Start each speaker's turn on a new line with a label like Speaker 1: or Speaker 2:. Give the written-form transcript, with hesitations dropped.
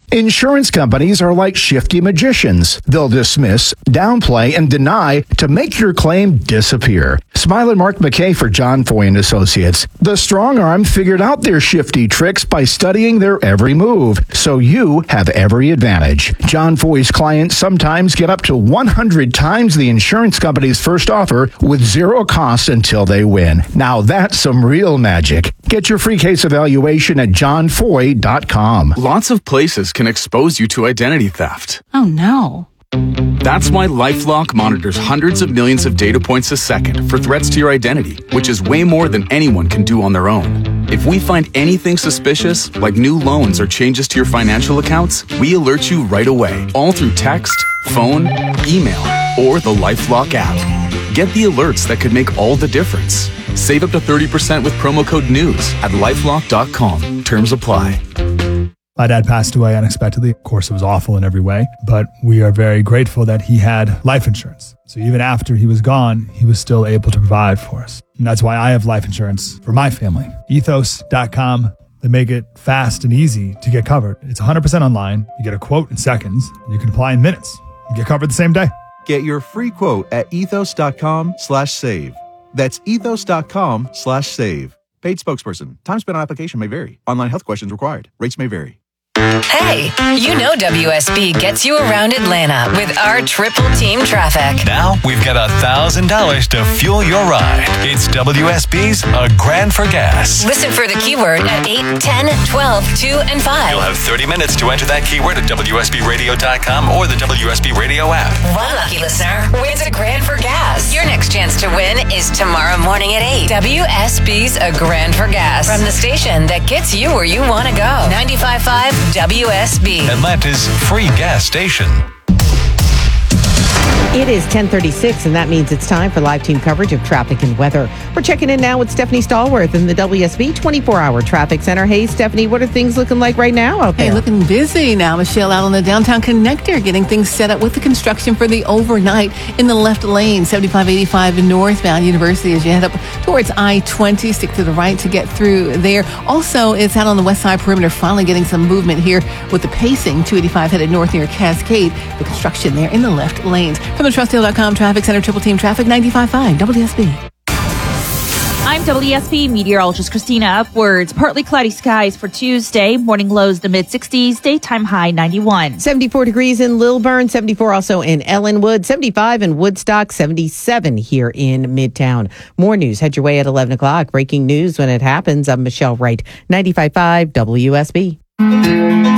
Speaker 1: Insurance companies are like shifty magicians. They'll dismiss, downplay, and deny to make your claim disappear. Smile and Mark McKay for John Foy and Associates. The strong arm figured out their shifty tricks by studying their every move, so you have every advantage. John Foy's clients sometimes get up to 100 times the insurance company's first offer with zero cost until they win. Now that's some real magic. Get your free case evaluation at johnfoy.com.
Speaker 2: Lots of places can expose you to identity theft.
Speaker 3: Oh, no.
Speaker 2: That's why LifeLock monitors hundreds of millions of data points a second for threats to your identity, which is way more than anyone can do on their own. If we find anything suspicious, like new loans or changes to your financial accounts, we alert you right away, all through text, phone, email, or the LifeLock app. Get the alerts that could make all the difference. Save up to 30% with promo code NEWS at lifelock.com. Terms apply.
Speaker 4: My dad passed away unexpectedly. Of course, it was awful in every way, but we are very grateful that he had life insurance. So even after he was gone, he was still able to provide for us. And that's why I have life insurance for my family. Ethos.com. They make it fast and easy to get covered. It's 100% online. You get a quote in seconds, and you can apply in minutes. You get covered the same day.
Speaker 5: Get your free quote at ethos.com/save. That's ethos.com/save. Paid spokesperson. Time spent on application may vary. Online health questions required. Rates may vary.
Speaker 6: Hey, you know WSB gets you around Atlanta with our triple team traffic.
Speaker 7: Now we've got $1,000 to fuel your ride. It's WSB's A Grand for Gas.
Speaker 6: Listen for the keyword at 8, 10, 12, 2, and 5.
Speaker 7: You'll have 30 minutes to enter that keyword at WSBRadio.com or the WSB Radio app.
Speaker 6: One lucky listener wins a grand for gas. Your next chance to win is tomorrow morning at 8. WSB's A Grand for Gas. From the station that gets you where you want to go. 95.5 WSB.
Speaker 7: Atlanta's free gas station.
Speaker 8: It is 10:36, and that means it's time for live team coverage of traffic and weather. We're checking in now with Stephanie Stallworth in the WSB 24-hour traffic center. Hey, Stephanie, what are things looking like right now out there?
Speaker 3: Hey, looking busy now, Michelle, out on the downtown connector, getting things set up with the construction for the overnight in the left lane, 7585 northbound University as you head up towards I-20. Stick to the right to get through there. Also, it's out on the west side perimeter, finally getting some movement here with the pacing, 285 headed north near Cascade. The construction there in the left lanes. From the TrustDale.com Traffic Center, Triple Team Traffic, 95.5 WSB.
Speaker 9: I'm WSB meteorologist Christina Upwards. Partly cloudy skies for Tuesday. Morning lows to mid-60s. Daytime high 91.
Speaker 8: 74 degrees in Lilburn, 74 also in Ellenwood, 75 in Woodstock, 77 here in Midtown. More news head your way at 11 o'clock. Breaking news when it happens. I'm Michelle Wright, 95.5 WSB.